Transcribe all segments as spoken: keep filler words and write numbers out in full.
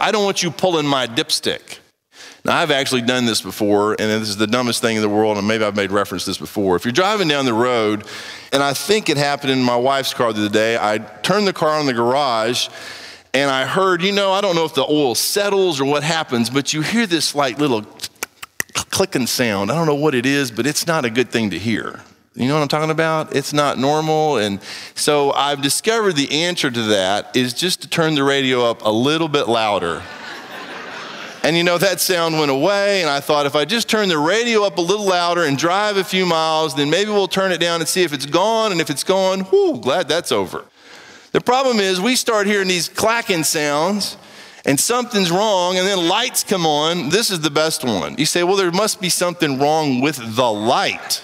I don't want you pulling my dipstick. Now, I've actually done this before, and this is the dumbest thing in the world, and maybe I've made reference to this before. If you're driving down the road, and I think it happened in my wife's car the other day, I turned the car on the garage, and I heard, you know, I don't know if the oil settles or what happens, but you hear this like little clicking sound. I don't know what it is, but it's not a good thing to hear. You know what I'm talking about? It's not normal. And so I've discovered the answer to that is just to turn the radio up a little bit louder. And you know, that sound went away, and I thought if I just turn the radio up a little louder and drive a few miles, then maybe we'll turn it down and see if it's gone, and if it's gone, whoo, glad that's over. The problem is we start hearing these clacking sounds, and something's wrong, and then lights come on. This is the best one. You say, well, there must be something wrong with the light.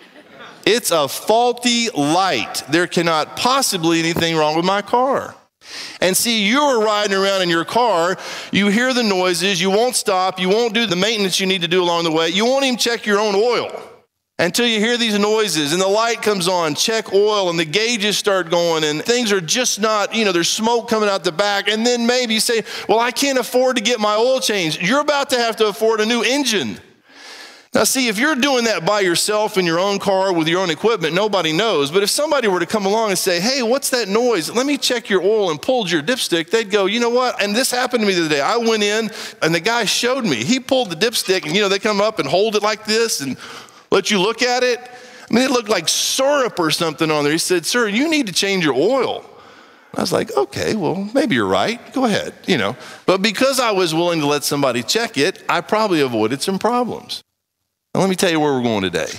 It's a faulty light. There cannot possibly be anything wrong with my car. And see, you're riding around in your car, you hear the noises, you won't stop, you won't do the maintenance you need to do along the way, you won't even check your own oil until you hear these noises and the light comes on, check oil, and the gauges start going, and things are just not, you know, there's smoke coming out the back, and then maybe you say, well, I can't afford to get my oil changed. You're about to have to afford a new engine. Now, see, if you're doing that by yourself in your own car with your own equipment, nobody knows. But if somebody were to come along and say, hey, what's that noise? Let me check your oil, and pulled your dipstick, they'd go, you know what? And this happened to me the other day. I went in, and the guy showed me. He pulled the dipstick, and, you know, they come up and hold it like this and let you look at it. I mean, it looked like syrup or something on there. He said, sir, you need to change your oil. I was like, okay, well, maybe you're right. Go ahead, you know. But because I was willing to let somebody check it, I probably avoided some problems. Now, let me tell you where we're going today.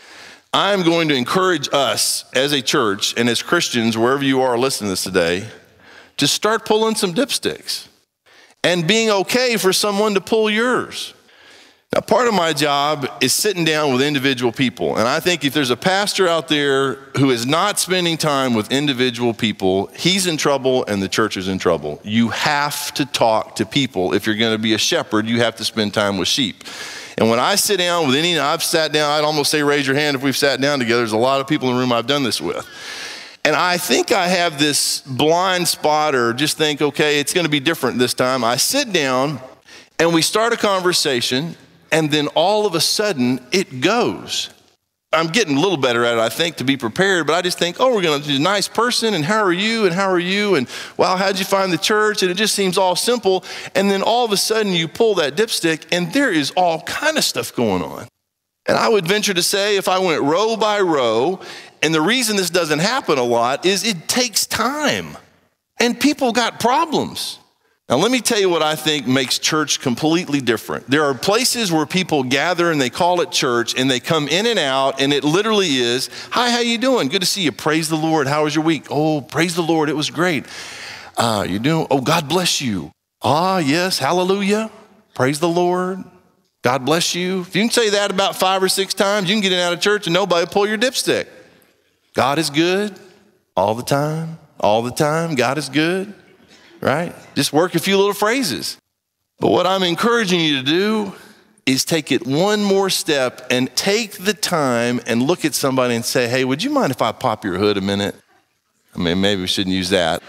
I'm going to encourage us as a church and as Christians, wherever you are listening to this today, to start pulling some dipsticks and being okay for someone to pull yours. Now, part of my job is sitting down with individual people. And I think if there's a pastor out there who is not spending time with individual people, he's in trouble and the church is in trouble. You have to talk to people. If you're going to be a shepherd, you have to spend time with sheep. And when I sit down with any, I've sat down, I'd almost say raise your hand if we've sat down together. There's a lot of people in the room I've done this with. And I think I have this blind spot, or just think, okay, it's going to be different this time. I sit down and we start a conversation, and then all of a sudden it goes. I'm getting a little better at it, I think, to be prepared, but I just think, oh, we're going to do a nice person, and how are you, and how are you, and wow, how'd you find the church? And it just seems all simple. And then all of a sudden you pull that dipstick, and there is all kind of stuff going on. And I would venture to say, if I went row by row, and the reason this doesn't happen a lot is it takes time, and people got problems. Now, let me tell you what I think makes church completely different. There are places where people gather and they call it church, and they come in and out, and it literally is, hi, how you doing? Good to see you. Praise the Lord. How was your week? Oh, praise the Lord. It was great. Uh, you doing? Oh, God bless you. Ah, yes. Hallelujah. Praise the Lord. God bless you. If you can say that about five or six times, you can get in out of church and nobody will pull your dipstick. God is good all the time. All the time. God is good. Right? Just work a few little phrases. But what I'm encouraging you to do is take it one more step and take the time and look at somebody and say, hey, would you mind if I pop your hood a minute? I mean, maybe we shouldn't use that.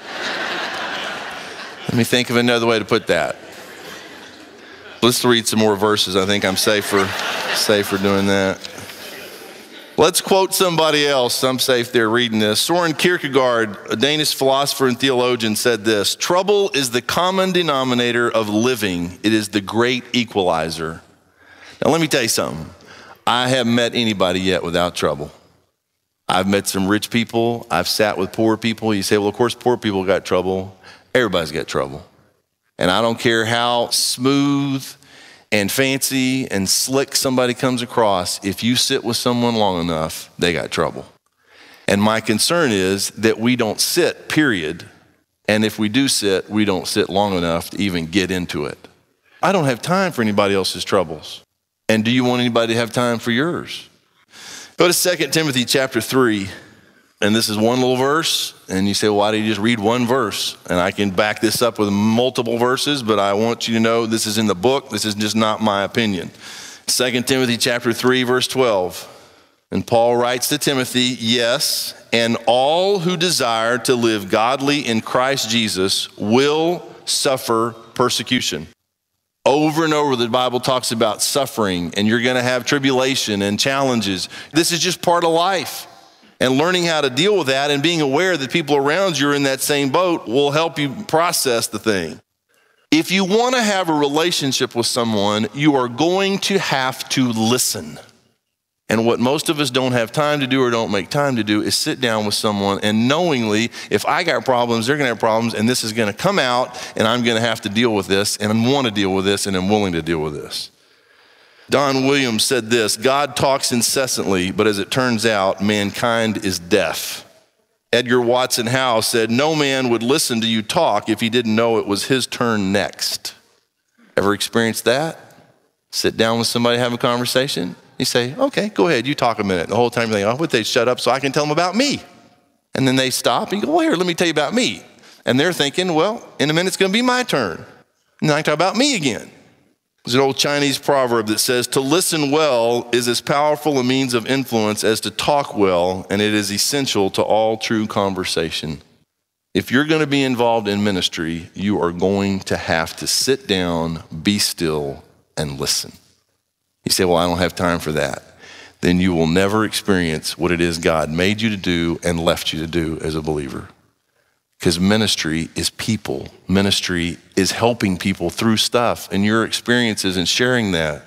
Let me think of another way to put that. Let's read some more verses. I think I'm safe for, safe for doing that. Let's quote somebody else. I'm safe there reading this. Soren Kierkegaard, a Danish philosopher and theologian, said this: trouble is the common denominator of living. It is the great equalizer. Now, let me tell you something. I haven't met anybody yet without trouble. I've met some rich people. I've sat with poor people. You say, well, of course, poor people got trouble. Everybody's got trouble. And I don't care how smooth and fancy and slick somebody comes across, if you sit with someone long enough, they got trouble. And my concern is that we don't sit, period. And if we do sit, we don't sit long enough to even get into it. I don't have time for anybody else's troubles. And do you want anybody to have time for yours? Go to Second Timothy chapter three. And this is one little verse, and you say, well, why do you just read one verse? And I can back this up with multiple verses, but I want you to know this is in the book. This is just not my opinion. Second Timothy chapter three, verse twelve. And Paul writes to Timothy, yes, and all who desire to live godly in Christ Jesus will suffer persecution. Over and over, the Bible talks about suffering, and you're going to have tribulation and challenges. This is just part of life. And learning how to deal with that and being aware that people around you are in that same boat will help you process the thing. If you want to have a relationship with someone, you are going to have to listen. And what most of us don't have time to do or don't make time to do is sit down with someone and knowingly, if I got problems, they're going to have problems, and this is going to come out, and I'm going to have to deal with this, and I want to deal with this, and I'm willing to deal with this. Don Williams said this: God talks incessantly, but as it turns out, mankind is deaf. Edgar Watson Howe said, no man would listen to you talk if he didn't know it was his turn next. Ever experienced that? Sit down with somebody, have a conversation. You say, okay, go ahead, you talk a minute. The whole time you think, oh, would they shut up so I can tell them about me? And then they stop and you go, well, here, let me tell you about me. And they're thinking, well, in a minute it's gonna be my turn. And then I talk about me again. There's an old Chinese proverb that says, to listen well is as powerful a means of influence as to talk well, and it is essential to all true conversation. If you're gonna be involved in ministry, you are going to have to sit down, be still, and listen. You say, well, I don't have time for that. Then you will never experience what it is God made you to do and left you to do as a believer. Because ministry is people. Ministry is helping people through stuff and your experiences and sharing that.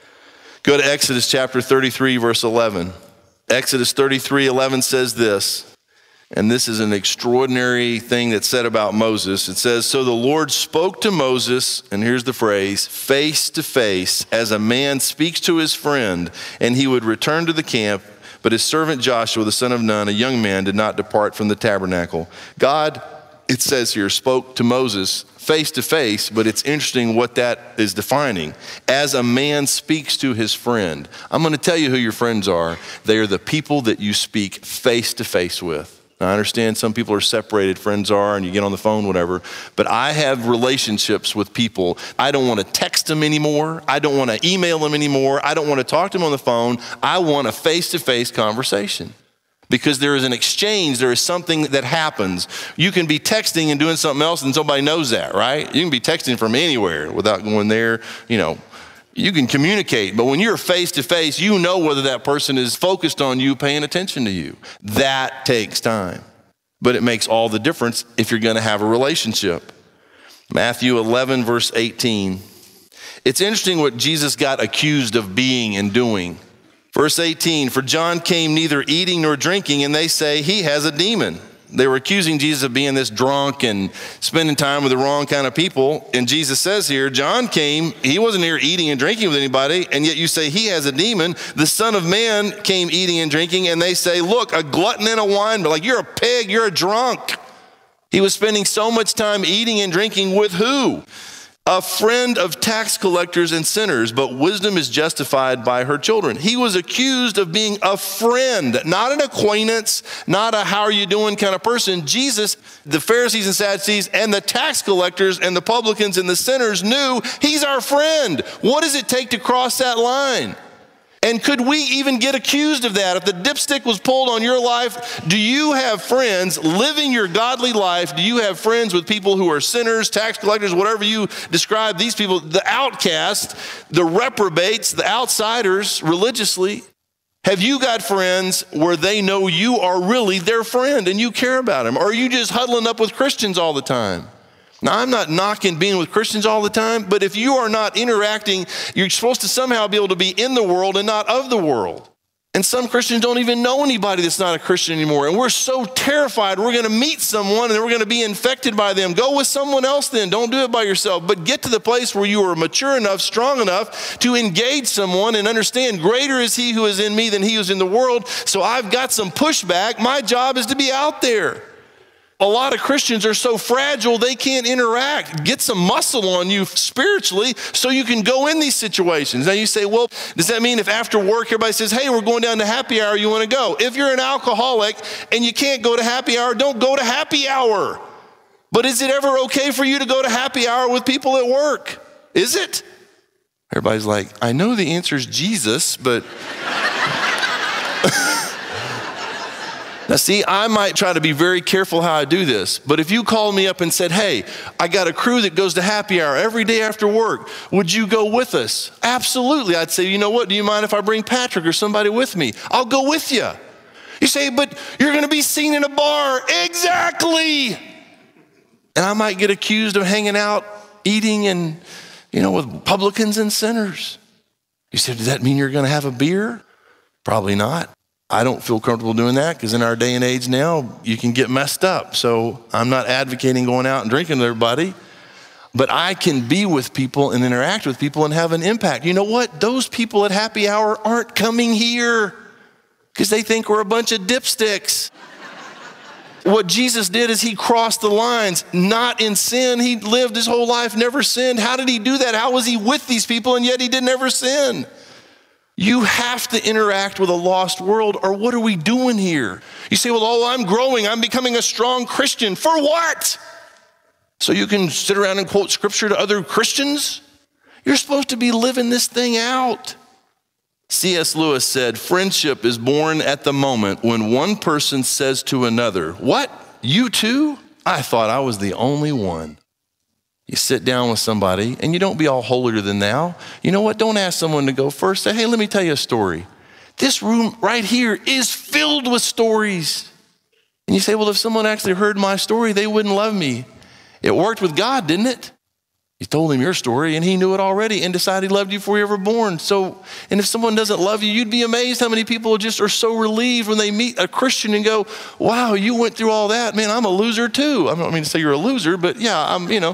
Go to Exodus chapter thirty-three, verse eleven. Exodus thirty-three, eleven says this, and this is an extraordinary thing that's said about Moses. It says, so the Lord spoke to Moses, and here's the phrase, face to face, as a man speaks to his friend, and he would return to the camp. But his servant Joshua, the son of Nun, a young man, did not depart from the tabernacle. God, it says here, spoke to Moses face to face, but it's interesting what that is defining. As a man speaks to his friend. I'm going to tell you who your friends are. They are the people that you speak face to face with. Now, I understand some people are separated, friends are, and you get on the phone, whatever. But I have relationships with people. I don't want to text them anymore. I don't want to email them anymore. I don't want to talk to them on the phone. I want a face-to-face conversation. Because there is an exchange, there is something that happens. You can be texting and doing something else and somebody knows that, right? You can be texting from anywhere without going there, you know. You can communicate, but when you're face to face, you know whether that person is focused on you, paying attention to you. That takes time, but it makes all the difference if you're gonna have a relationship. Matthew eleven, verse eighteen. It's interesting what Jesus got accused of being and doing. Verse eighteen, for John came neither eating nor drinking, and they say he has a demon. They were accusing Jesus of being this drunk and spending time with the wrong kind of people. And Jesus says here, John came, he wasn't here eating and drinking with anybody, and yet you say he has a demon. The Son of Man came eating and drinking, and they say, look, a glutton and a wine, but like you're a pig, you're a drunk. He was spending so much time eating and drinking with who? A friend of tax collectors and sinners, but wisdom is justified by her children. He was accused of being a friend, not an acquaintance, not a how are you doing kind of person. Jesus, the Pharisees and Sadducees and the tax collectors and the publicans and the sinners knew he's our friend. What does it take to cross that line? And could we even get accused of that? If the dipstick was pulled on your life, do you have friends living your godly life? Do you have friends with people who are sinners, tax collectors, whatever you describe these people, the outcasts, the reprobates, the outsiders religiously? Have you got friends where they know you are really their friend and you care about them? Or are you just huddling up with Christians all the time? Now, I'm not knocking being with Christians all the time, but if you are not interacting, you're supposed to somehow be able to be in the world and not of the world. And some Christians don't even know anybody that's not a Christian anymore. And we're so terrified we're going to meet someone and then we're going to be infected by them. Go with someone else then. Don't do it by yourself. But get to the place where you are mature enough, strong enough to engage someone and understand greater is he who is in me than he who is in the world. So I've got some pushback. My job is to be out there. A lot of Christians are so fragile they can't interact. Get some muscle on you spiritually so you can go in these situations. Now you say, well, does that mean if after work everybody says, hey, we're going down to happy hour, you want to go? If you're an alcoholic and you can't go to happy hour, don't go to happy hour. But is it ever okay for you to go to happy hour with people at work? Is it? Everybody's like, I know the answer is Jesus, but... Now see, I might try to be very careful how I do this, but if you called me up and said, hey, I got a crew that goes to happy hour every day after work, would you go with us? Absolutely. I'd say, you know what, do you mind if I bring Patrick or somebody with me? I'll go with you. You say, but you're gonna be seen in a bar. Exactly. And I might get accused of hanging out, eating and, you know, with publicans and sinners. You said, does that mean you're gonna have a beer? Probably not. I don't feel comfortable doing that because in our day and age now, you can get messed up. So I'm not advocating going out and drinking with everybody, but I can be with people and interact with people and have an impact. You know what? Those people at happy hour aren't coming here because they think we're a bunch of dipsticks. What Jesus did is he crossed the lines, not in sin. He lived his whole life, never sinned. How did he do that? How was he with these people and yet he didn't ever sin? You have to interact with a lost world, or what are we doing here? You say, well, oh, I'm growing. I'm becoming a strong Christian. For what? So you can sit around and quote scripture to other Christians? You're supposed to be living this thing out. C S Lewis said, friendship is born at the moment when one person says to another, what, you too? I thought I was the only one. You sit down with somebody and you don't be all holier than thou. You know what? Don't ask someone to go first. Say, hey, let me tell you a story. This room right here is filled with stories. And you say, well, if someone actually heard my story, they wouldn't love me. It worked with God, didn't it? You told him your story and he knew it already and decided he loved you before you were born. So, and if someone doesn't love you, you'd be amazed how many people just are so relieved when they meet a Christian and go, wow, you went through all that. Man, I'm a loser too. I don't mean to say you're a loser, but yeah, I'm, you know.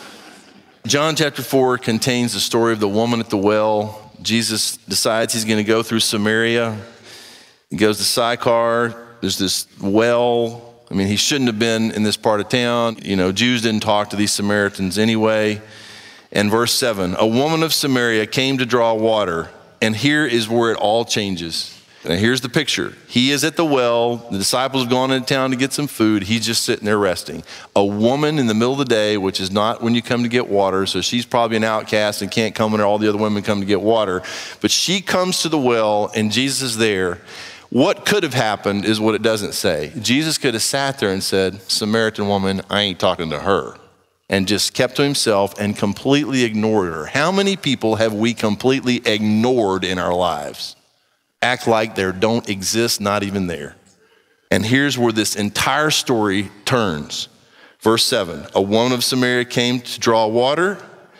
John chapter four contains the story of the woman at the well. Jesus decides he's going to go through Samaria. He goes to Sychar. There's this well. I mean, he shouldn't have been in this part of town. You know, Jews didn't talk to these Samaritans anyway. And verse seven, a woman of Samaria came to draw water. And here is where it all changes. Now here's the picture. He is at the well. The disciples have gone into town to get some food. He's just sitting there resting. A woman in the middle of the day, which is not when you come to get water, so she's probably an outcast and can't come when all the other women come to get water. But she comes to the well and Jesus is there. What could have happened is what it doesn't say. Jesus could have sat there and said, Samaritan woman, I ain't talking to her. And just kept to himself and completely ignored her. How many people have we completely ignored in our lives? Act like they don't exist, not even there. And here's where this entire story turns. Verse seven, a woman of Samaria came to draw water.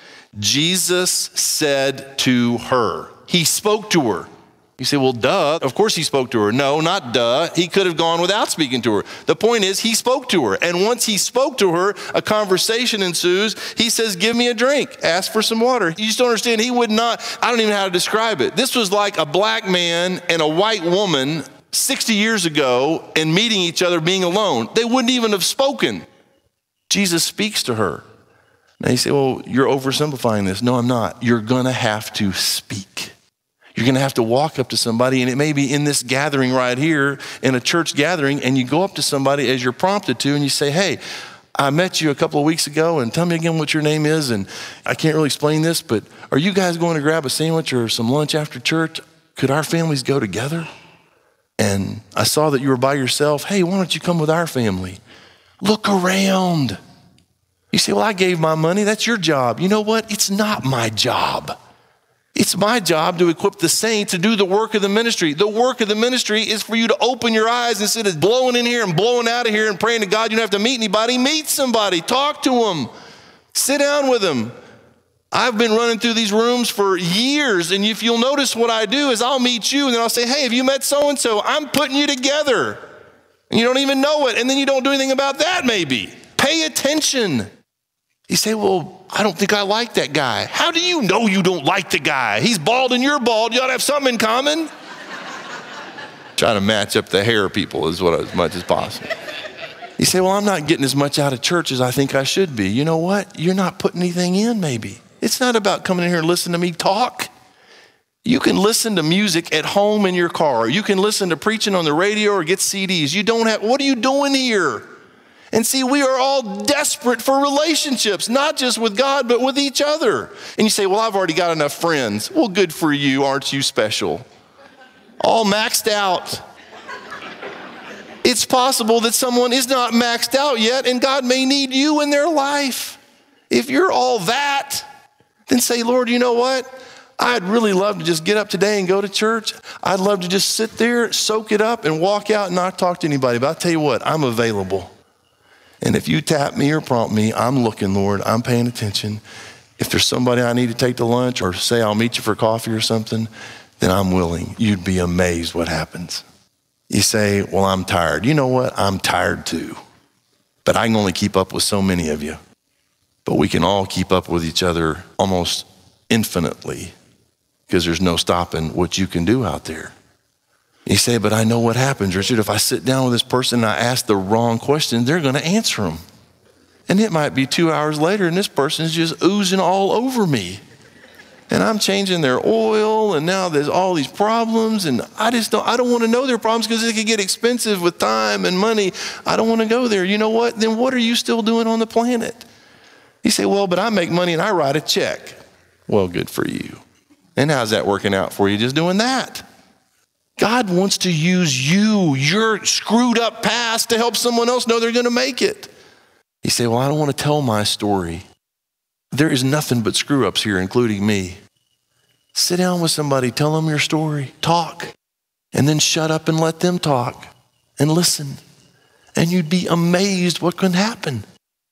Jesus said to her, he spoke to her. You say, well, duh, of course he spoke to her. No, not duh. He could have gone without speaking to her. The point is he spoke to her. And once he spoke to her, a conversation ensues. He says, give me a drink. Ask for some water. You just don't understand. He would not, I don't even know how to describe it. This was like a black man and a white woman sixty years ago and meeting each other being alone. They wouldn't even have spoken. Jesus speaks to her. Now you say, well, you're oversimplifying this. No, I'm not. You're going to have to speak. You're going to have to walk up to somebody, and it may be in this gathering right here, in a church gathering, and you go up to somebody as you're prompted to, and you say, hey, I met you a couple of weeks ago, and tell me again what your name is, and I can't really explain this, but are you guys going to grab a sandwich or some lunch after church? Could our families go together? And I saw that you were by yourself. Hey, why don't you come with our family? Look around. You say, well, I gave my money. That's your job. You know what? It's not my job. It's my job to equip the saints to do the work of the ministry. The work of the ministry is for you to open your eyes instead of blowing in here and blowing out of here and praying to God you don't have to meet anybody. Meet somebody. Talk to them. Sit down with them. I've been running through these rooms for years, and if you'll notice what I do is I'll meet you, and then I'll say, hey, have you met so-and-so? I'm putting you together. And you don't even know it, and then you don't do anything about that maybe. Pay attention. You say, well, I don't think I like that guy. How do you know you don't like the guy? He's bald and you're bald. You ought to have something in common. Try to match up the hair people is what as much as possible. You say, well, I'm not getting as much out of church as I think I should be. You know what? You're not putting anything in maybe. It's not about coming in here and listening to me talk. You can listen to music at home in your car. You can listen to preaching on the radio or get C Ds. You don't have, what are you doing here? And see, we are all desperate for relationships, not just with God, but with each other. And you say, well, I've already got enough friends. Well, good for you. Aren't you special? All maxed out. It's possible that someone is not maxed out yet and God may need you in their life. If you're all that, then say, Lord, you know what? I'd really love to just get up today and go to church. I'd love to just sit there, soak it up, and walk out and not talk to anybody. But I'll tell you what, I'm available. And if you tap me or prompt me, I'm looking, Lord. I'm paying attention. If there's somebody I need to take to lunch or say I'll meet you for coffee or something, then I'm willing. You'd be amazed what happens. You say, well, I'm tired. You know what? I'm tired too. But I can only keep up with so many of you. But we can all keep up with each other almost infinitely, because there's no stopping what you can do out there. You say, but I know what happens, Richard. If I sit down with this person and I ask the wrong question, they're going to answer them. And it might be two hours later and this person's just oozing all over me. And I'm changing their oil and now there's all these problems and I just don't, I don't want to know their problems because it could get expensive with time and money. I don't want to go there. You know what? Then what are you still doing on the planet? You say, well, but I make money and I write a check. Well, good for you. And how's that working out for you? Just doing that. God wants to use you, your screwed up past, to help someone else know they're going to make it. You say, well, I don't want to tell my story. There is nothing but screw ups here, including me. Sit down with somebody, tell them your story, talk, and then shut up and let them talk and listen. And you'd be amazed what can happen.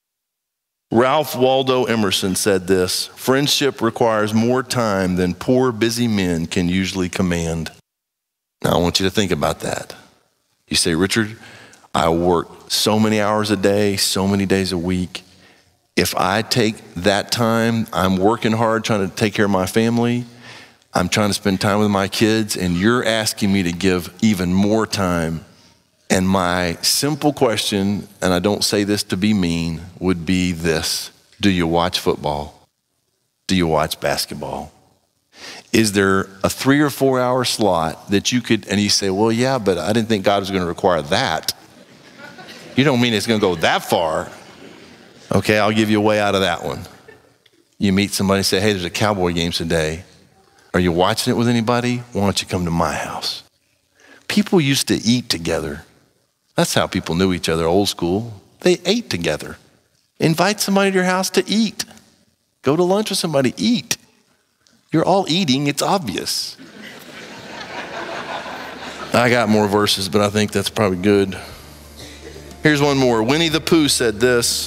Ralph Waldo Emerson said this: friendship requires more time than poor busy men can usually command. Now I want you to think about that. You say, Richard, I work so many hours a day, so many days a week. If I take that time, I'm working hard trying to take care of my family. I'm trying to spend time with my kids, and you're asking me to give even more time. And my simple question, and I don't say this to be mean, would be this: do you watch football? Do you watch basketball? Is there a three or four hour slot that you could, and you say, well, yeah, but I didn't think God was going to require that. You don't mean it's going to go that far. Okay, I'll give you a way out of that one. You meet somebody and say, hey, there's a Cowboy game today. Are you watching it with anybody? Why don't you come to my house? People used to eat together. That's how people knew each other, old school. They ate together. Invite somebody to your house to eat. Go to lunch with somebody, eat. You're all eating, it's obvious. I got more verses, but I think that's probably good. Here's one more. Winnie the Pooh said this.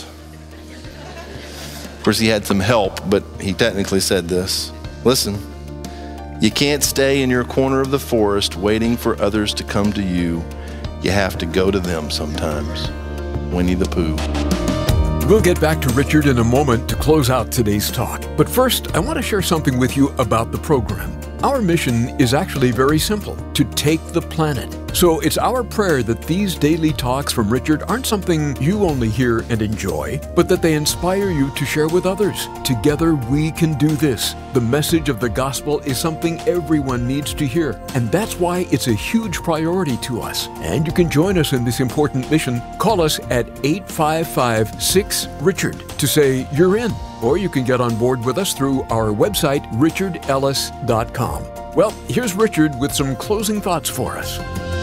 Of course, he had some help, but he technically said this. Listen, you can't stay in your corner of the forest waiting for others to come to you. You have to go to them sometimes. Winnie the Pooh. We'll get back to Richard in a moment to close out today's talk. But first, I want to share something with you about the program. Our mission is actually very simple: to take the planet. So it's our prayer that these daily talks from Richard aren't something you only hear and enjoy, but that they inspire you to share with others. Together we can do this. The message of the gospel is something everyone needs to hear, and that's why it's a huge priority to us. And you can join us in this important mission. Call us at eight five five, six, Richard to say you're in. Or you can get on board with us through our website, richard ellis dot com. Well, here's Richard with some closing thoughts for us.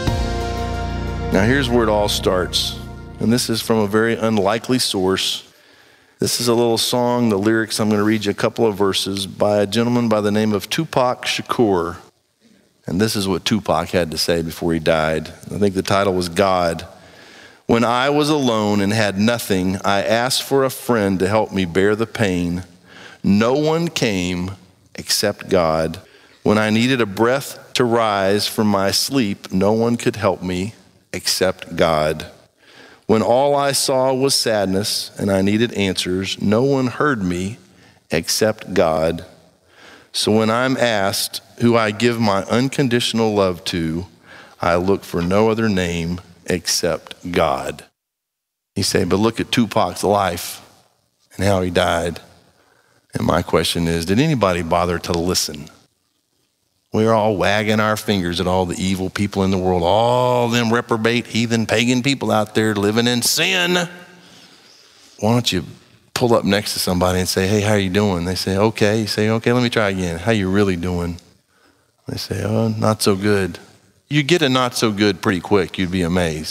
Now here's where it all starts. And this is from a very unlikely source. This is a little song, the lyrics, I'm going to read you a couple of verses, by a gentleman by the name of Tupac Shakur. And this is what Tupac had to say before he died. I think the title was God. When I was alone and had nothing, I asked for a friend to help me bear the pain. No one came except God. When I needed a breath to rise from my sleep, no one could help me except God. When all I saw was sadness and I needed answers, no one heard me except God. So when I'm asked who I give my unconditional love to, I look for no other name except God. You say, but look at Tupac's life and how he died. And my question is, did anybody bother to listen? We're all wagging our fingers at all the evil people in the world, all them reprobate, heathen, pagan people out there living in sin. Why don't you pull up next to somebody and say, hey, how you doing? They say, okay. You say, okay, let me try again. How you really doing? They say, oh, not so good. You get a not so good pretty quick, you'd be amazed.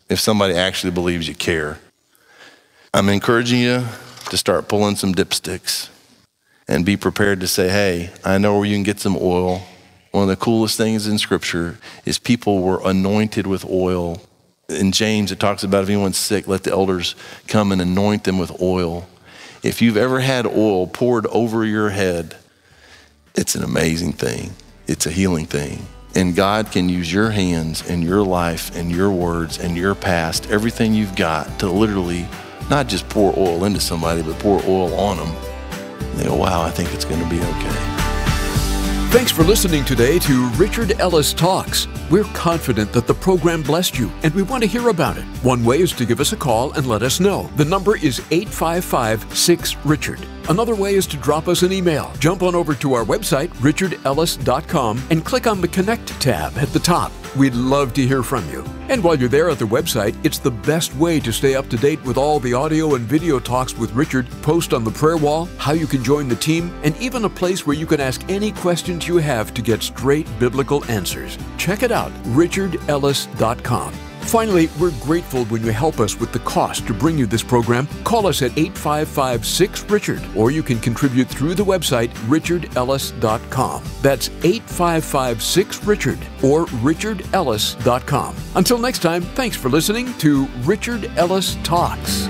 if somebody actually believes you care. I'm encouraging you to start pulling some dipsticks and be prepared to say, hey, I know where you can get some oil. One of the coolest things in Scripture is people were anointed with oil. In James, it talks about if anyone's sick, let the elders come and anoint them with oil. If you've ever had oil poured over your head, it's an amazing thing. It's a healing thing. And God can use your hands and your life and your words and your past, everything you've got, to literally not just pour oil into somebody, but pour oil on them. And they go, wow, I think it's going to be okay. Thanks for listening today to Richard Ellis Talks. We're confident that the program blessed you, and we want to hear about it. One way is to give us a call and let us know. The number is eight five five, six, Richard. Another way is to drop us an email. Jump on over to our website, richard ellis dot com, and click on the Connect tab at the top. We'd love to hear from you. And while you're there at the website, it's the best way to stay up to date with all the audio and video talks with Richard, post on the prayer wall, how you can join the team, and even a place where you can ask any questions you have to get straight biblical answers. Check it out, richard ellis dot com. Finally, we're grateful when you help us with the cost to bring you this program. Call us at eight five five, six, Richard, or you can contribute through the website, richard ellis dot com. That's eight five five, six, Richard or richard ellis dot com. Until next time, thanks for listening to Richard Ellis Talks.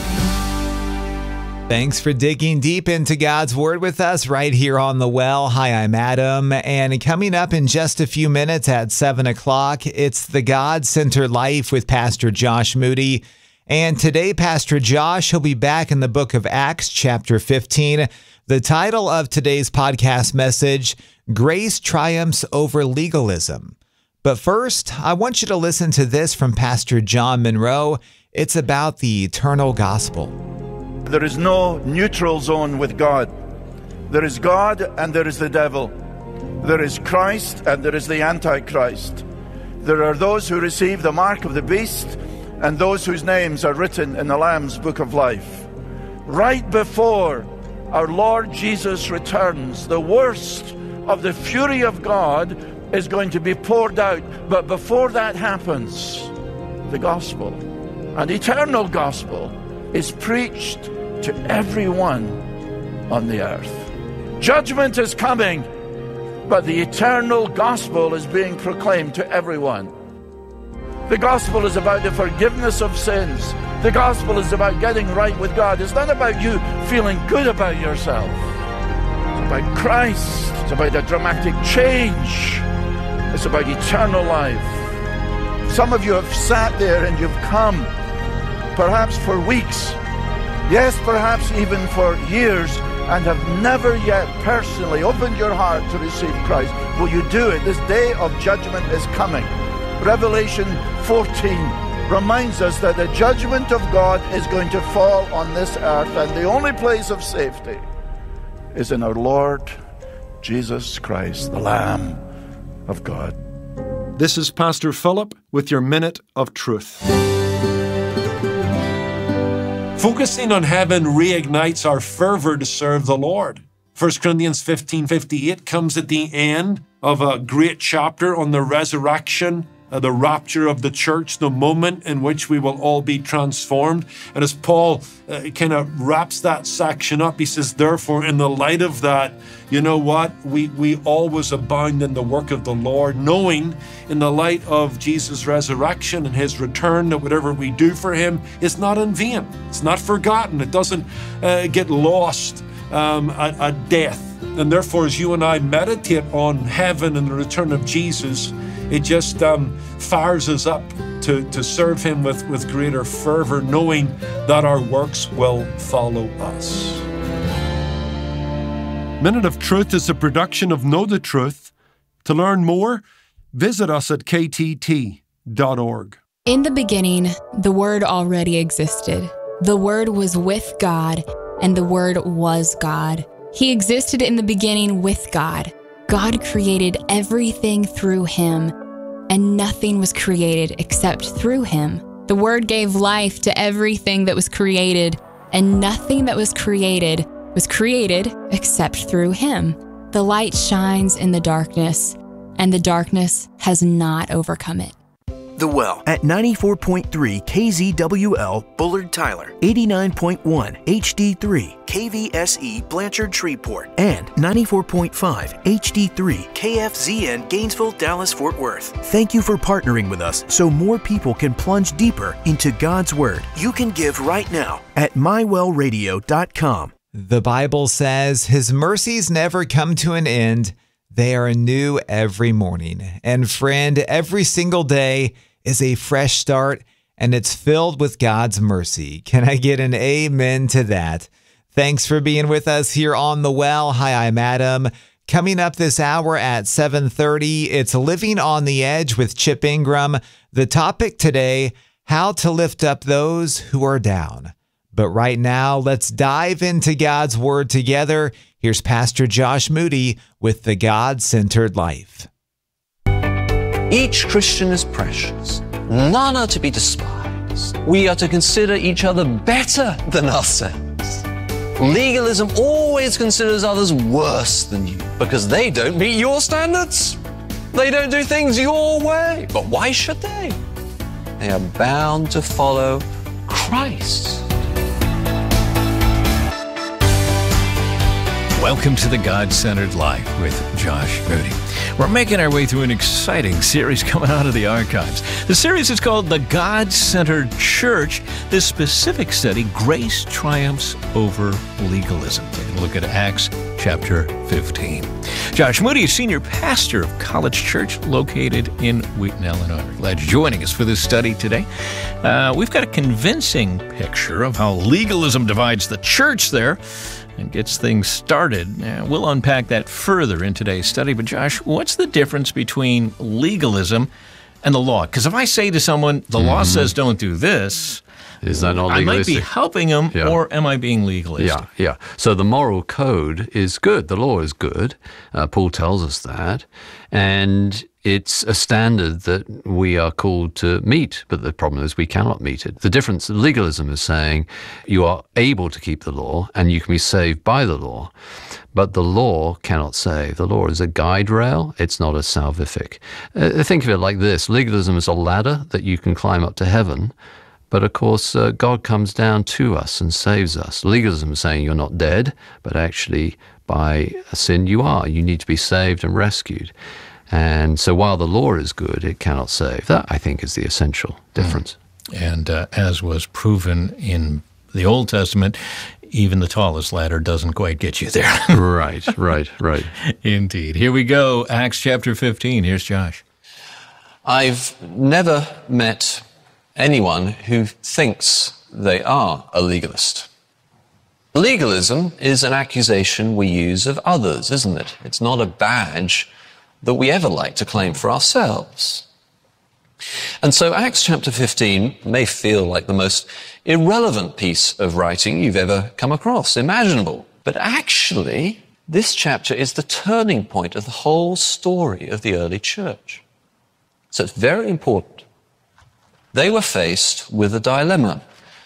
Thanks for digging deep into God's Word with us right here on The Well. Hi, I'm Adam, and coming up in just a few minutes at seven o'clock, it's The God-Centered Life with Pastor Josh Moody. And today, Pastor Josh, he'll be back in the book of Acts, chapter fifteen. The title of today's podcast message, Grace Triumphs Over Legalism. But first, I want you to listen to this from Pastor John Monroe. It's about the eternal gospel. There is no neutral zone with God. There is God and there is the devil. There is Christ and there is the Antichrist. There are those who receive the mark of the beast and those whose names are written in the Lamb's book of life. Right before our Lord Jesus returns, the worst of the fury of God is going to be poured out. But before that happens, the gospel, an eternal gospel, is preached to everyone on the earth. Judgment is coming, but the eternal gospel is being proclaimed to everyone. The gospel is about the forgiveness of sins. The gospel is about getting right with God. It's not about you feeling good about yourself. It's about Christ. It's about a dramatic change. It's about eternal life. Some of you have sat there and you've come perhaps for weeks, yes, perhaps even for years, and have never yet personally opened your heart to receive Christ. Will you do it? This day of judgment is coming. Revelation fourteen reminds us that the judgment of God is going to fall on this earth, and the only place of safety is in our Lord Jesus Christ, the Lamb of God. This is Pastor Philip with your Minute of Truth. Focusing on heaven reignites our fervor to serve the Lord. First Corinthians fifteen fifty-eight comes at the end of a great chapter on the resurrection, uh, the rapture of the church, the moment in which we will all be transformed. And as Paul uh, kind of wraps that section up, he says, therefore, in the light of that, you know what? We, we always abound in the work of the Lord, knowing in the light of Jesus' resurrection and his return that whatever we do for him is not in vain. It's not forgotten. It doesn't uh, get lost um, at, at death. And therefore, as you and I meditate on heaven and the return of Jesus, it just um, fires us up to, to serve him with, with greater fervor, knowing that our works will follow us. Minute of Truth is a production of Know the Truth. To learn more, visit us at k t t dot org. In the beginning, the Word already existed. The Word was with God, and the Word was God. He existed in the beginning with God. God created everything through him, and nothing was created except through him. The Word gave life to everything that was created, and nothing that was created was created except through him. The light shines in the darkness, and the darkness has not overcome it. The Well at ninety-four point three K Z W L Bullard Tyler, eighty-nine point one H D three K V S E Blanchard Shreveport, and ninety-four point five H D three K F Z N Gainesville, Dallas, Fort Worth. Thank you for partnering with us so more people can plunge deeper into God's Word. You can give right now at my well radio dot com. The Bible says His mercies never come to an end. They are new every morning. And friend, every single day is a fresh start, and it's filled with God's mercy. Can I get an amen to that? Thanks for being with us here on The Well. Hi, I'm Adam. Coming up this hour at seven thirty, it's Living on the Edge with Chip Ingram. The topic today, how to lift up those who are down. But right now, let's dive into God's Word together. Here's Pastor Josh Moody with The God-Centered Life. Each Christian is precious. None are to be despised. We are to consider each other better than ourselves. Legalism always considers others worse than you because they don't meet your standards. They don't do things your way. But why should they? They are bound to follow Christ. Welcome to The God-Centered Life with Josh Moody. We're making our way through an exciting series coming out of the archives. The series is called The God-Centered Church. This specific study, Grace Triumphs Over Legalism. Taking a look at Acts chapter fifteen. Josh Moody is senior pastor of College Church located in Wheaton, Illinois. We're glad you're joining us for this study today. Uh, we've got a convincing picture of how legalism divides the church there and gets things started. Uh, we'll unpack that further in today's study. But Josh, what's the difference between legalism and the law? Because if I say to someone, the mm-hmm. law says don't do this, is that not legalistic? I might be helping them, yeah. or am I being legalistic? Yeah, yeah. So the moral code is good. The law is good. Uh, Paul tells us that. And it's a standard that we are called to meet, but the problem is we cannot meet it. The difference, legalism is saying you are able to keep the law and you can be saved by the law, but the law cannot save. The law is a guide rail. It's not a salvific. Uh, think of it like this. Legalism is a ladder that you can climb up to heaven, but of course uh, God comes down to us and saves us. Legalism is saying you're not dead, but actually by sin you are. You need to be saved and rescued. And so while the law is good, it cannot save. That, I think, is the essential difference. Mm. And uh, as was proven in the Old Testament, even the tallest ladder doesn't quite get you there. Right, right, right. Indeed. Here we go, Acts chapter fifteen. Here's Josh. I've never met anyone who thinks they are a legalist. Legalism is an accusation we use of others, isn't it? It's not a badge that we ever like to claim for ourselves. And so Acts chapter fifteen may feel like the most irrelevant piece of writing you've ever come across, imaginable. But actually, this chapter is the turning point of the whole story of the early church. So it's very important. They were faced with a dilemma.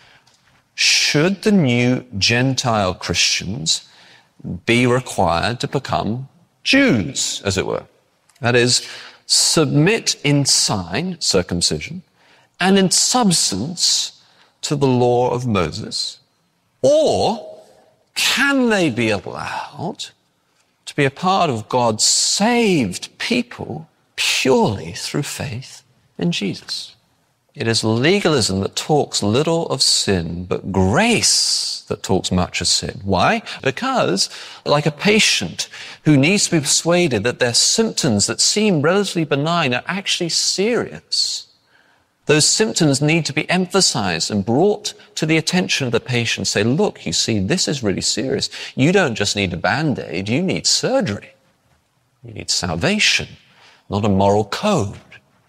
Should the new Gentile Christians be required to become Jews, as it were? That is, submit in sign, circumcision, and in substance to the law of Moses? Or can they be allowed to be a part of God's saved people purely through faith in Jesus? It is legalism that talks little of sin, but grace that talks much of sin. Why? Because, like a patient who needs to be persuaded that their symptoms that seem relatively benign are actually serious, those symptoms need to be emphasized and brought to the attention of the patient. Say, look, you see, this is really serious. You don't just need a Band-Aid, you need surgery. You need salvation, not a moral code.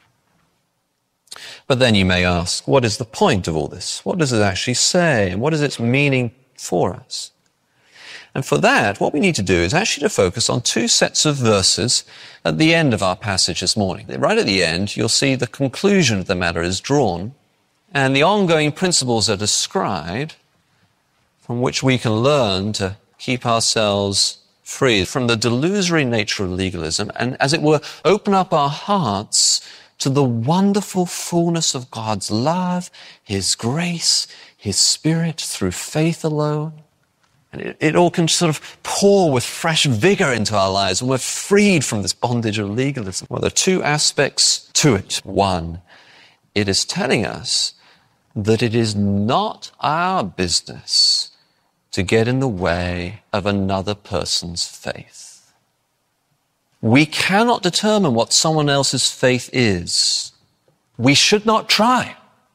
But then you may ask, what is the point of all this? What does it actually say? And what is its meaning for us? And for that, what we need to do is actually to focus on two sets of verses at the end of our passage this morning. Right at the end, you'll see the conclusion of the matter is drawn, and the ongoing principles are described from which we can learn to keep ourselves free from the delusory nature of legalism and, as it were, open up our hearts to the wonderful fullness of God's love, His grace, His Spirit through faith alone. And it, it all can sort of pour with fresh vigor into our lives, and we're freed from this bondage of legalism. Well, there are two aspects to it. One, it is telling us that it is not our business to get in the way of another person's faith. We cannot determine what someone else's faith is. We should not try.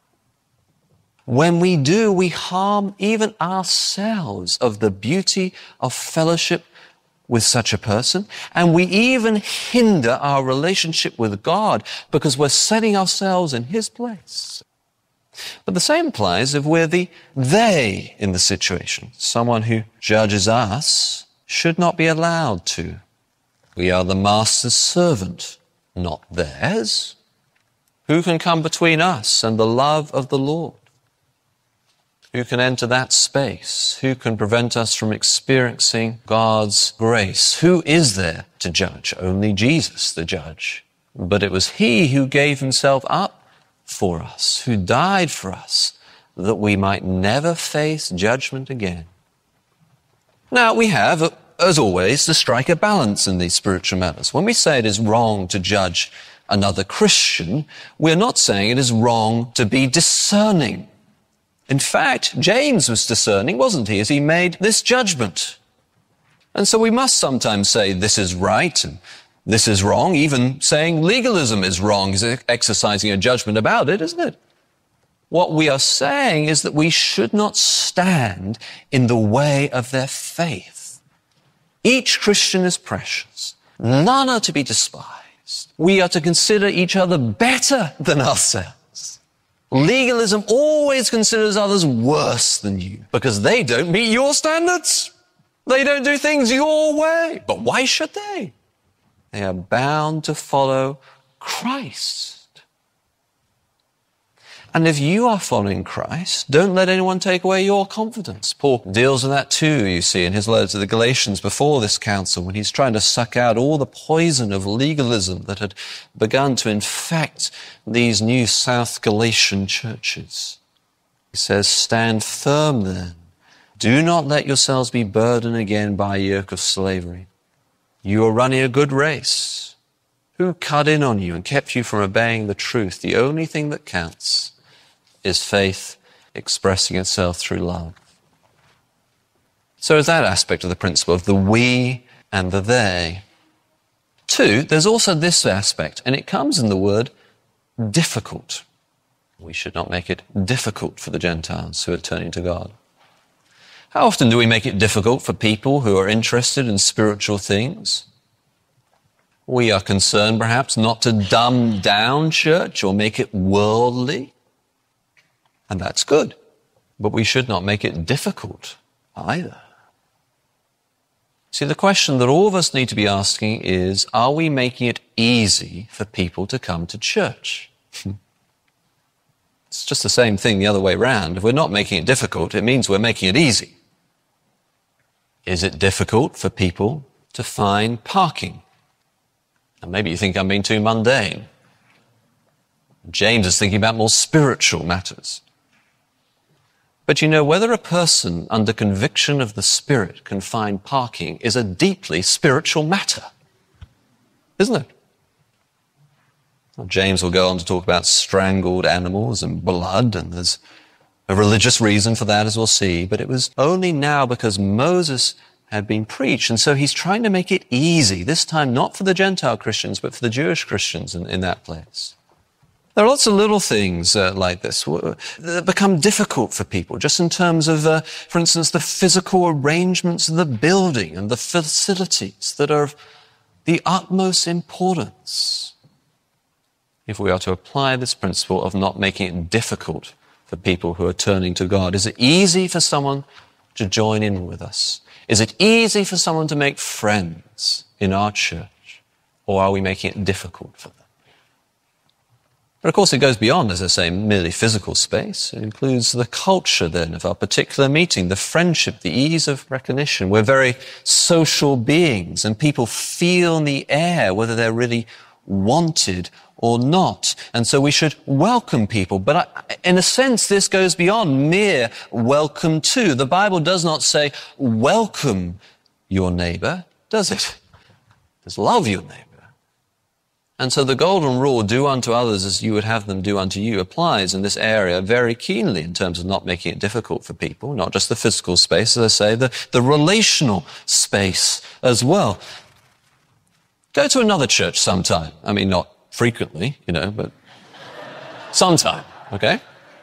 When we do, we harm even ourselves of the beauty of fellowship with such a person, and we even hinder our relationship with God because we're setting ourselves in His place. But the same applies if we're the they in the situation. Someone who judges us should not be allowed to. We are the master's servant, not theirs. Who can come between us and the love of the Lord? Who can enter that space? Who can prevent us from experiencing God's grace? Who is there to judge? Only Jesus, the judge. But it was He who gave Himself up for us, who died for us, that we might never face judgment again. Now, we have, as always, to strike a balance in these spiritual matters. When we say it is wrong to judge another Christian, we're not saying it is wrong to be discerning. In fact, James was discerning, wasn't he, as he made this judgment. And so we must sometimes say this is right and this is wrong. Even saying legalism is wrong is exercising a judgment about it, isn't it? What we are saying is that we should not stand in the way of their faith. Each Christian is precious. None are to be despised. We are to consider each other better than ourselves. Legalism always considers others worse than you because they don't meet your standards. They don't do things your way. But why should they? They are bound to follow Christ. And if you are following Christ, don't let anyone take away your confidence. Paul deals with that too, you see, in his letter to the Galatians before this council, when he's trying to suck out all the poison of legalism that had begun to infect these new South Galatian churches. He says, stand firm then. Do not let yourselves be burdened again by a yoke of slavery. You are running a good race. Who cut in on you and kept you from obeying the truth? The only thing that counts is faith expressing itself through love. So is that aspect of the principle of the we and the they. Two, there's also this aspect, and it comes in the word difficult. We should not make it difficult for the Gentiles who are turning to God. How often do we make it difficult for people who are interested in spiritual things? We are concerned perhaps not to dumb down church or make it worldly. And that's good. But we should not make it difficult either. See, the question that all of us need to be asking is, are we making it easy for people to come to church? It's just the same thing the other way around. If we're not making it difficult, it means we're making it easy. Is it difficult for people to find parking? And maybe you think I'm being too mundane. James is thinking about more spiritual matters. But you know, whether a person under conviction of the Spirit can find parking is a deeply spiritual matter, isn't it? Well, James will go on to talk about strangled animals and blood, and there's a religious reason for that, as we'll see. But it was only now because Moses had been preached, and so he's trying to make it easy, this time not for the Gentile Christians, but for the Jewish Christians in, in that place. There are lots of little things uh, like this that become difficult for people, just in terms of, uh, for instance, the physical arrangements of the building and the facilities that are of the utmost importance. If we are to apply this principle of not making it difficult for people who are turning to God, is it easy for someone to join in with us? Is it easy for someone to make friends in our church? Or are we making it difficult for them? But of course it goes beyond, as I say, merely physical space. It includes the culture then of our particular meeting, the friendship, the ease of recognition. We're very social beings, and people feel in the air whether they're really wanted or not. And so we should welcome people. But I, in a sense, this goes beyond mere welcome to. The Bible does not say, welcome your neighbor, does it? It says, love your neighbor. And so the golden rule, do unto others as you would have them do unto you, applies in this area very keenly in terms of not making it difficult for people, not just the physical space, as I say, the, the relational space as well. Go to another church sometime. I mean, not frequently, you know, but sometime, okay?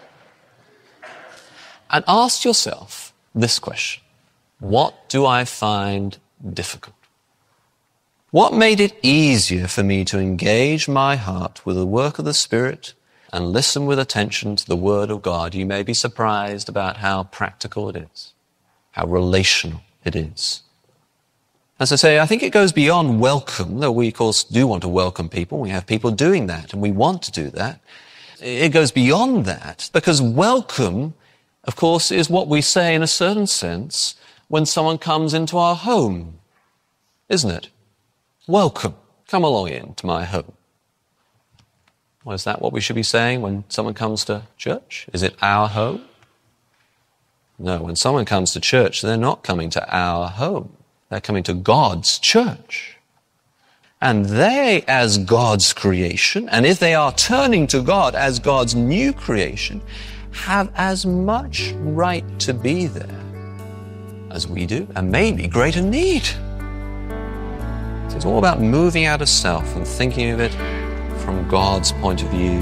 And ask yourself this question: what do I find difficult? What made it easier for me to engage my heart with the work of the Spirit and listen with attention to the Word of God? You may be surprised about how practical it is, how relational it is. As I say, I think it goes beyond welcome, though we, of course, do want to welcome people. We have people doing that, and we want to do that. It goes beyond that, because welcome, of course, is what we say in a certain sense when someone comes into our home, isn't it? Welcome. Come along into my home. Well, is that what we should be saying when someone comes to church? Is it our home? No, when someone comes to church, they're not coming to our home. They're coming to God's church. And they, as God's creation, and if they are turning to God as God's new creation, have as much right to be there as we do, and maybe greater need. It's all about moving out of self and thinking of it from God's point of view.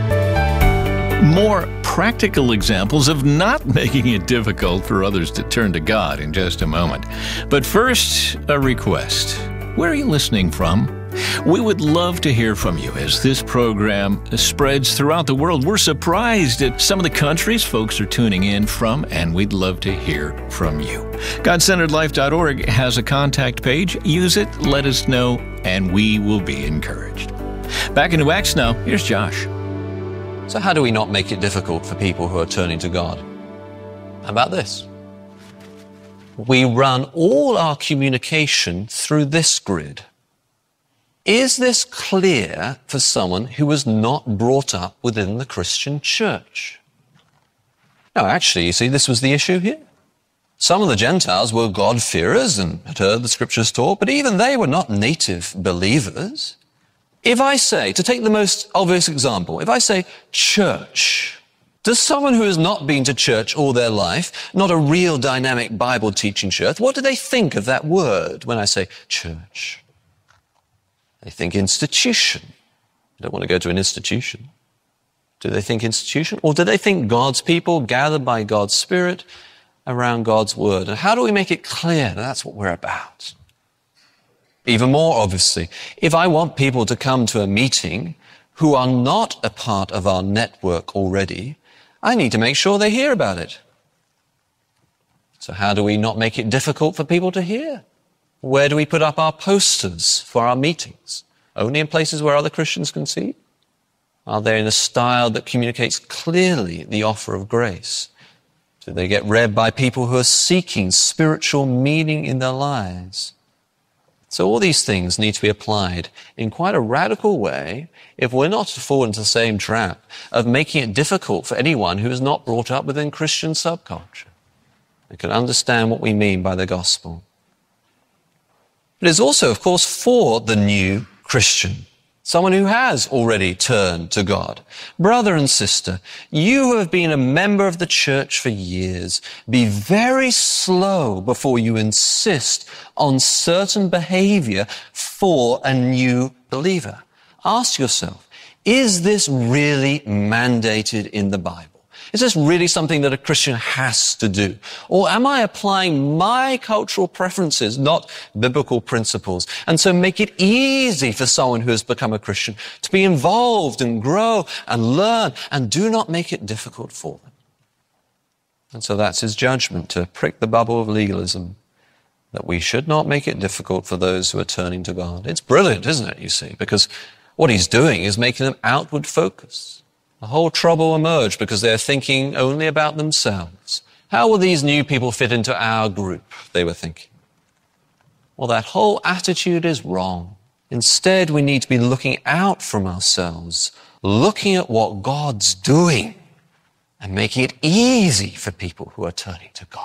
More practical examples of not making it difficult for others to turn to God in just a moment. But first, a request. Where are you listening from? We would love to hear from you as this program spreads throughout the world. We're surprised at some of the countries folks are tuning in from, and we'd love to hear from you. God Centered Life dot org has a contact page. Use it, let us know, and we will be encouraged. Back into Acts now, here's Josh. So how do we not make it difficult for people who are turning to God? How about this? We run all our communication through this grid. Is this clear for someone who was not brought up within the Christian church? No, actually, you see, this was the issue here. Some of the Gentiles were God-fearers and had heard the Scriptures taught, but even they were not native believers. If I say, to take the most obvious example, if I say church, does someone who has not been to church all their life, not a real dynamic Bible teaching church, what do they think of that word when I say church? They think institution. They don't want to go to an institution. Do they think institution? Or do they think God's people gathered by God's Spirit around God's Word? And how do we make it clear that that's what we're about? Even more obviously, if I want people to come to a meeting who are not a part of our network already, I need to make sure they hear about it. So how do we not make it difficult for people to hear? Where do we put up our posters for our meetings? Only in places where other Christians can see? Are they in a style that communicates clearly the offer of grace? Do they get read by people who are seeking spiritual meaning in their lives? So all these things need to be applied in quite a radical way if we're not to fall into the same trap of making it difficult for anyone who is not brought up within Christian subculture and can understand what we mean by the gospel. It is also, of course, for the new Christian, someone who has already turned to God. Brother and sister, you who have been a member of the church for years, be very slow before you insist on certain behavior for a new believer. Ask yourself, is this really mandated in the Bible? Is this really something that a Christian has to do? Or am I applying my cultural preferences, not biblical principles, and so make it easy for someone who has become a Christian to be involved and grow and learn, and do not make it difficult for them? And so that's his judgment, to prick the bubble of legalism, that we should not make it difficult for those who are turning to God. It's brilliant, isn't it, you see, because what he's doing is making them outward focused. The whole trouble emerged because they're thinking only about themselves. How will these new people fit into our group, they were thinking. Well, that whole attitude is wrong. Instead, we need to be looking out from ourselves, looking at what God's doing and making it easy for people who are turning to God.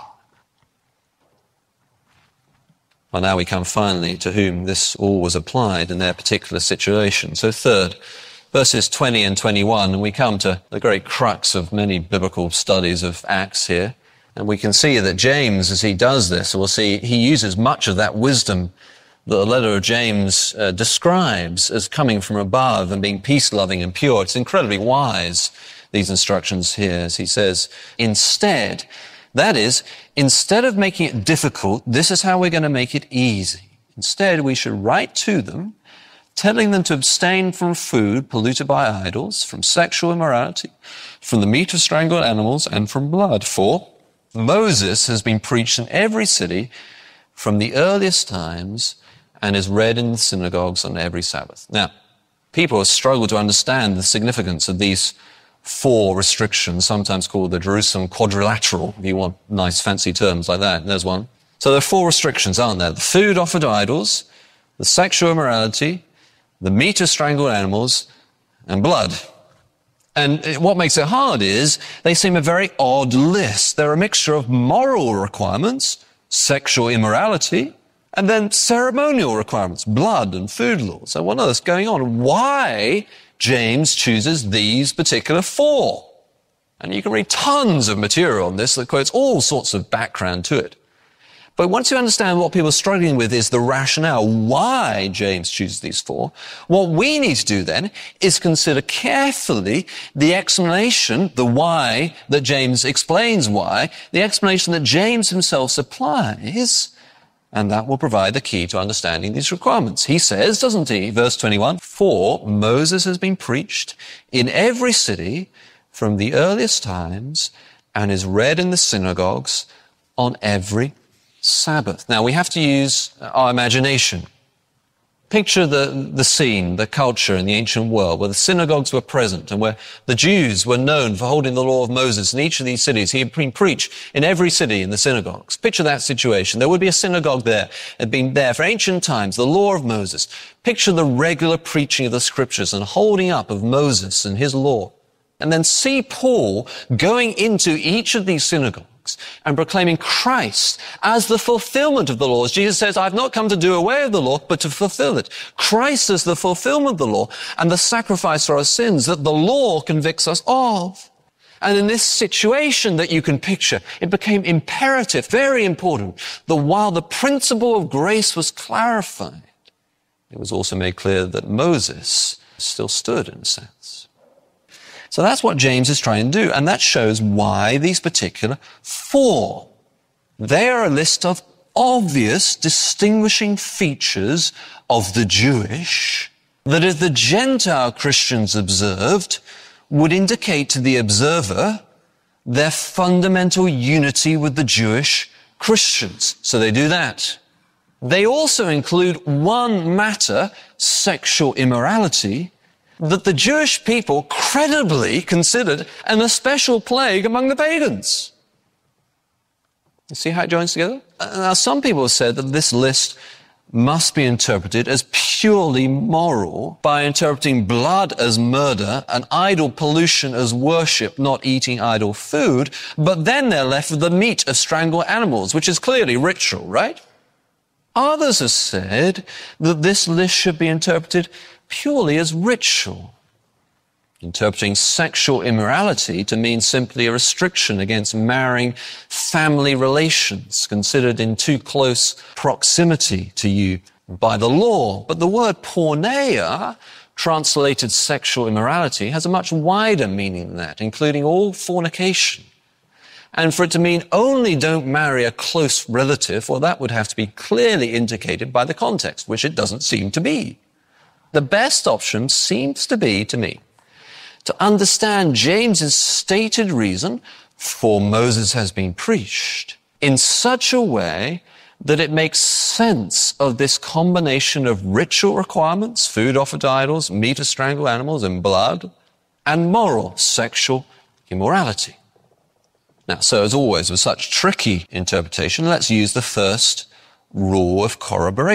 Well, now we come finally to whom this all was applied in their particular situation. So third, verses twenty and twenty-one, and we come to the great crux of many biblical studies of Acts here. And we can see that James, as he does this, we'll see he uses much of that wisdom that the letter of James uh, describes as coming from above and being peace-loving and pure. It's incredibly wise, these instructions here, as he says, instead, that is, instead of making it difficult, this is how we're going to make it easy. Instead, we should write to them, telling them to abstain from food polluted by idols, from sexual immorality, from the meat of strangled animals, and from blood. For Moses has been preached in every city from the earliest times and is read in the synagogues on every Sabbath. Now, people have struggled to understand the significance of these four restrictions, sometimes called the Jerusalem quadrilateral, if you want nice fancy terms like that. There's one. So there are four restrictions, aren't there? The food offered to idols, the sexual immorality, the meat of strangled animals, and blood. And what makes it hard is they seem a very odd list. They're a mixture of moral requirements, sexual immorality, and then ceremonial requirements, blood and food laws. So what else is going on? Why James chooses these particular four? And you can read tons of material on this that quotes all sorts of background to it. But once you understand what people are struggling with is the rationale, why James chooses these four, what we need to do then is consider carefully the explanation, the why that James explains why, the explanation that James himself supplies, and that will provide the key to understanding these requirements. He says, doesn't he, verse twenty-one, for Moses has been preached in every city from the earliest times and is read in the synagogues on every Sabbath. Now, we have to use our imagination. Picture the, the scene, the culture in the ancient world where the synagogues were present and where the Jews were known for holding the law of Moses in each of these cities. He had been preached in every city in the synagogues. Picture that situation. There would be a synagogue there. It had been there for ancient times, the law of Moses. Picture the regular preaching of the scriptures and holding up of Moses and his law. And then see Paul going into each of these synagogues and proclaiming Christ as the fulfillment of the law. As Jesus says, I've not come to do away with the law, but to fulfill it. Christ is the fulfillment of the law and the sacrifice for our sins that the law convicts us of. And in this situation that you can picture, it became imperative, very important, that while the principle of grace was clarified, it was also made clear that Moses still stood in a sense. So that's what James is trying to do, and that shows why these particular four. They are a list of obvious distinguishing features of the Jewish that if the Gentile Christians observed would indicate to the observer their fundamental unity with the Jewish Christians. So they do that. They also include one matter, sexual immorality, that the Jewish people credibly considered an especial plague among the pagans. You see how it joins together? Now, some people have said that this list must be interpreted as purely moral by interpreting blood as murder and idol pollution as worship, not eating idol food, but then they're left with the meat of strangled animals, which is clearly ritual, right? Others have said that this list should be interpreted purely as ritual, interpreting sexual immorality to mean simply a restriction against marrying family relations considered in too close proximity to you by the law. But the word porneia, translated sexual immorality, has a much wider meaning than that, including all fornication. And for it to mean only don't marry a close relative, well, that would have to be clearly indicated by the context, which it doesn't seem to be. The best option seems to be, to me, to understand James's stated reason for Moses has been preached in such a way that it makes sense of this combination of ritual requirements, food offered to idols, meat of strangled animals, and blood, and moral, sexual immorality. Now, so as always, with such tricky interpretation, let's use the first rule of corroboration.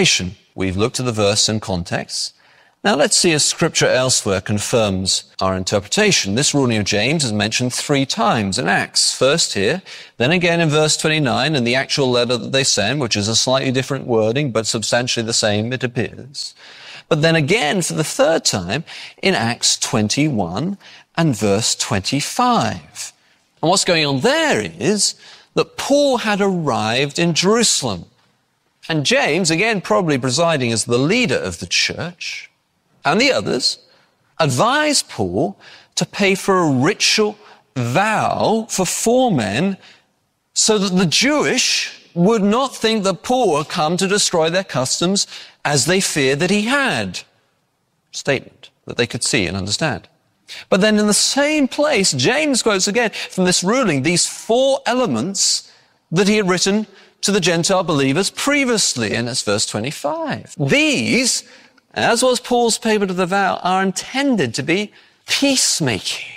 We've looked at the verse in context. Now let's see if Scripture elsewhere confirms our interpretation. This ruling of James is mentioned three times in Acts. First here, then again in verse twenty-nine in the actual letter that they send, which is a slightly different wording, but substantially the same, it appears. But then again for the third time in Acts twenty-one and verse twenty-five. And what's going on there is that Paul had arrived in Jerusalem. And James, again probably presiding as the leader of the church, and the others advised Paul to pay for a ritual vow for four men so that the Jewish would not think that Paul had come to destroy their customs as they feared that he had. Statement that they could see and understand. But then in the same place, James quotes again from this ruling these four elements that he had written to the Gentile believers previously, and that's verse twenty-five. These, as was Paul's payment of the vow, are intended to be peacemaking.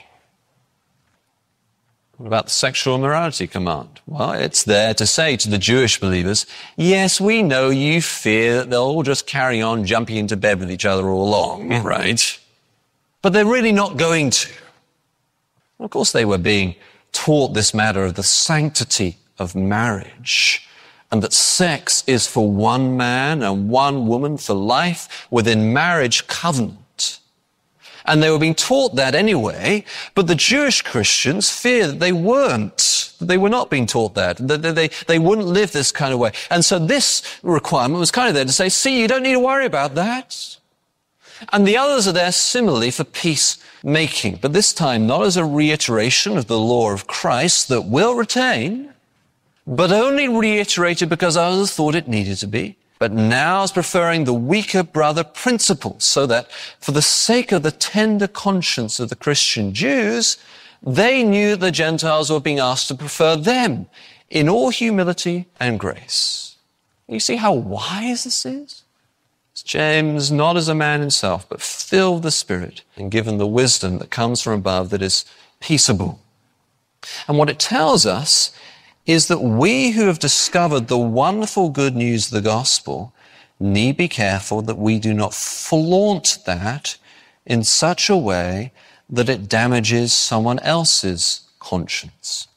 What about the sexual immorality command? Well, it's there to say to the Jewish believers, yes, we know you fear that they'll all just carry on jumping into bed with each other all along, right? But they're really not going to. Of course, they were being taught this matter of the sanctity of marriage, and that sex is for one man and one woman for life within marriage covenant. And they were being taught that anyway, but the Jewish Christians feared that they weren't, that they were not being taught that, that they, they, they wouldn't live this kind of way. And so this requirement was kind of there to say, see, you don't need to worry about that. And the others are there similarly for peacemaking, but this time not as a reiteration of the law of Christ that will retain, but only reiterated because others thought it needed to be, but now is preferring the weaker brother principles, so that for the sake of the tender conscience of the Christian Jews, they knew the Gentiles were being asked to prefer them in all humility and grace. You see how wise this is? It's James, not as a man himself, but filled with the Spirit and given the wisdom that comes from above that is peaceable. And what it tells us is that we who have discovered the wonderful good news of the gospel need be careful that we do not flaunt that in such a way that it damages someone else's conscience.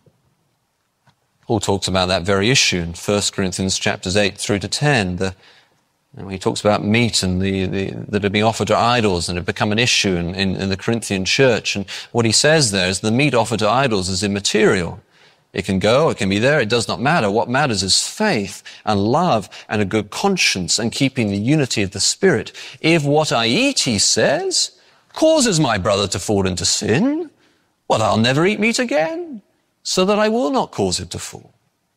Paul talks about that very issue in First Corinthians chapters eight through to ten. The, you know, he talks about meat and the, the, that had been offered to idols and had become an issue in, in, in the Corinthian church. And what he says there is the meat offered to idols is immaterial. It can go, it can be there, it does not matter. What matters is faith and love and a good conscience and keeping the unity of the Spirit. If what I eat, he says, causes my brother to fall into sin, well, I'll never eat meat again, so that I will not cause him to fall.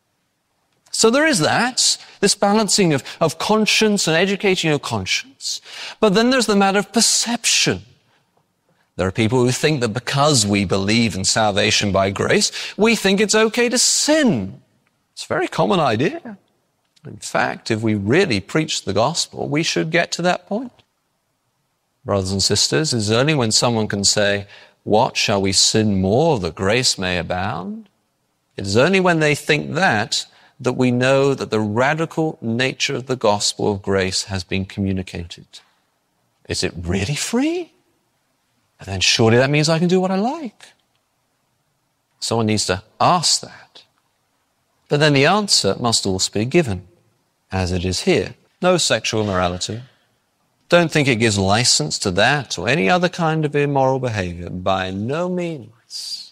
So there is that, this balancing of, of conscience and educating your conscience. But then there's the matter of perception. There are people who think that because we believe in salvation by grace, we think it's okay to sin. It's a very common idea. In fact, if we really preach the gospel, we should get to that point. Brothers and sisters, it's only when someone can say, what, shall we sin more that grace may abound? It is only when they think that that we know that the radical nature of the gospel of grace has been communicated. Is it really free? And then surely that means I can do what I like. Someone needs to ask that. But then the answer must also be given, as it is here. No sexual immorality. Don't think it gives license to that or any other kind of immoral behavior. By no means.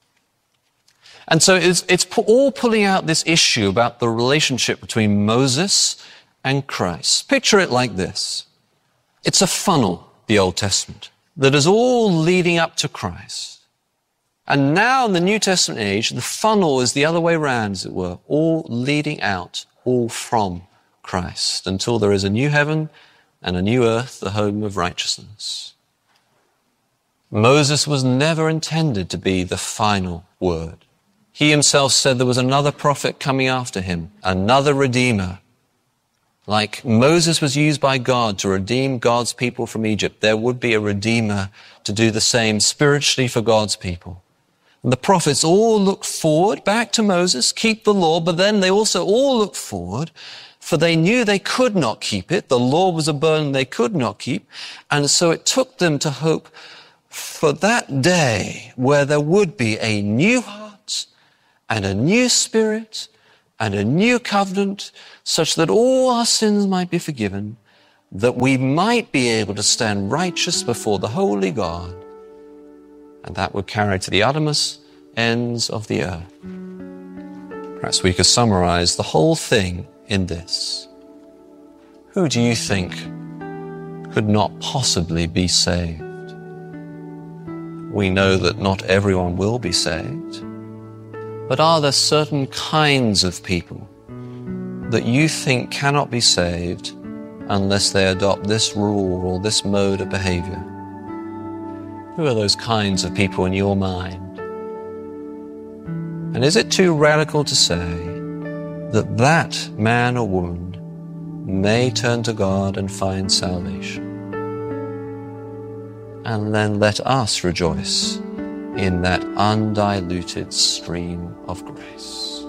And so it's, it's all pulling out this issue about the relationship between Moses and Christ. Picture it like this. It's a funnel, the Old Testament, that is all leading up to Christ. And now in the New Testament age, the funnel is the other way around, as it were, all leading out, all from Christ, until there is a new heaven and a new earth, the home of righteousness. Moses was never intended to be the final word. He himself said there was another prophet coming after him, another redeemer. Like Moses was used by God to redeem God's people from Egypt, there would be a redeemer to do the same spiritually for God's people. And the prophets all look forward back to Moses, keep the law, but then they also all look forward for they knew they could not keep it. The law was a burden they could not keep. And so it took them to hope for that day where there would be a new heart and a new spirit and a new covenant, such that all our sins might be forgiven, that we might be able to stand righteous before the holy God, and that would carry to the uttermost ends of the earth. Perhaps we could summarize the whole thing in this. Who do you think could not possibly be saved? We know that not everyone will be saved, but are there certain kinds of people that you think cannot be saved unless they adopt this rule or this mode of behavior? Who are those kinds of people in your mind? And is it too radical to say that that man or woman may turn to God and find salvation? And then let us rejoice in that undiluted stream of grace.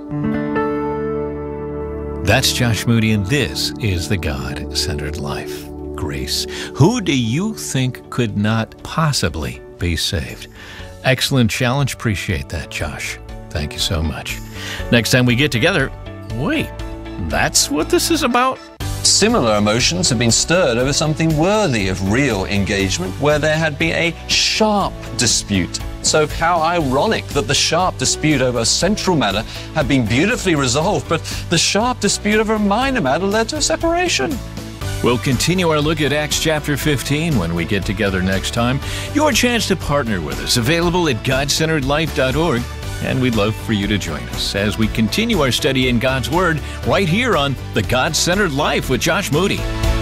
That's Josh Moody, and this is The God-Centered Life. Grace. Who do you think could not possibly be saved? Excellent challenge. Appreciate that, Josh. Thank you so much. Next time we get together, wait, that's what this is about? Similar emotions have been stirred over something worthy of real engagement, where there had been a sharp dispute. So how ironic that the sharp dispute over a central matter had been beautifully resolved, but the sharp dispute over a minor matter led to a separation. We'll continue our look at Acts chapter fifteen when we get together next time. Your chance to partner with us, available at God Centered Life dot org. And we'd love for you to join us as we continue our study in God's Word right here on The God-Centered Life with Josh Moody.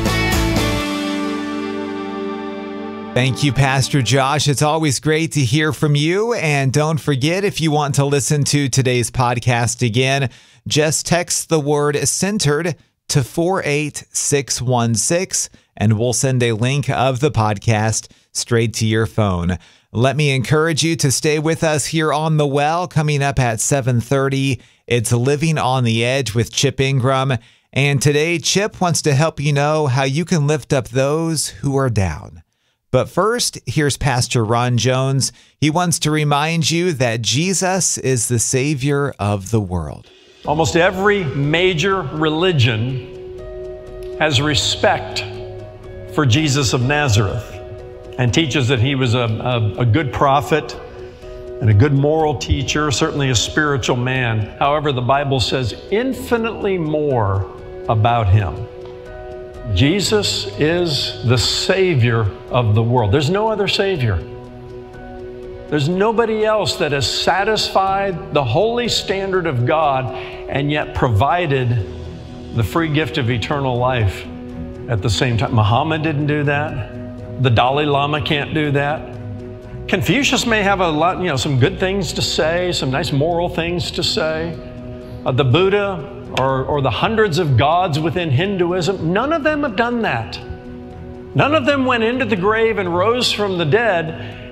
Thank you, Pastor Josh. It's always great to hear from you. And don't forget, if you want to listen to today's podcast again, just text the word centered to four eight six one six, and we'll send a link of the podcast straight to your phone. Let me encourage you to stay with us here on The Well. Coming up at seven thirty, it's Living on the Edge with Chip Ingram. And today, Chip wants to help you know how you can lift up those who are down. But first, here's Pastor Ron Jones. He wants to remind you that Jesus is the Savior of the world. Almost every major religion has respect for Jesus of Nazareth and teaches that he was a, a, a good prophet and a good moral teacher, certainly a spiritual man. However, the Bible says infinitely more about him. Jesus is the Savior of the world. There's no other Savior. There's nobody else that has satisfied the holy standard of God and yet provided the free gift of eternal life at the same time. Muhammad didn't do that. The Dalai Lama can't do that. Confucius may have a lot, you know, some good things to say, some nice moral things to say. Uh, the Buddha or, or the hundreds of gods within Hinduism, none of them have done that. None of them went into the grave and rose from the dead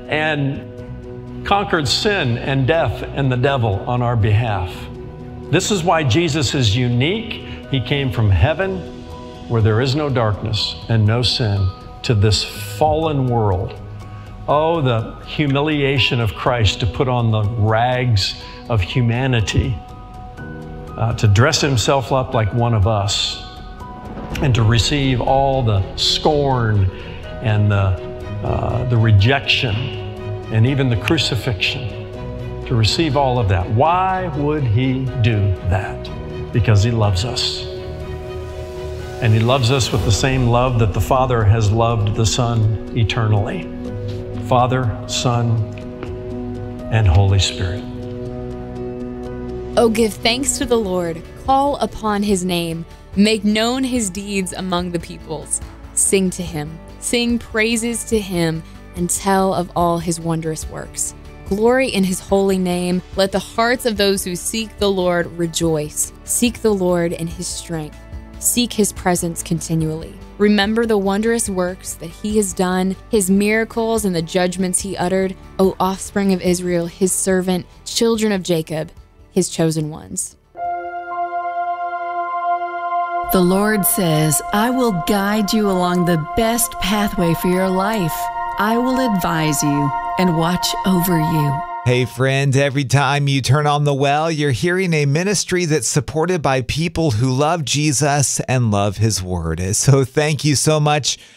and conquered sin and death and the devil on our behalf. This is why Jesus is unique. He came from heaven where there is no darkness and no sin to this fallen world. Oh, the humiliation of Christ to put on the rags of humanity, uh, to dress himself up like one of us, and to receive all the scorn and the, uh, the rejection and even the crucifixion, to receive all of that. Why would he do that? Because he loves us. And he loves us with the same love that the Father has loved the Son eternally. Father, Son, and Holy Spirit. Oh, give thanks to the Lord. Call upon his name. Make known his deeds among the peoples. Sing to him. Sing praises to him and tell of all his wondrous works. Glory in his holy name. Let the hearts of those who seek the Lord rejoice. Seek the Lord in his strength. Seek his presence continually. Remember the wondrous works that he has done, his miracles and the judgments he uttered, O offspring of Israel, his servant, children of Jacob, his chosen ones. The Lord says, I will guide you along the best pathway for your life. I will advise you and watch over you. Hey friend, every time you turn on The Well, you're hearing a ministry that's supported by people who love Jesus and love His Word. So thank you so much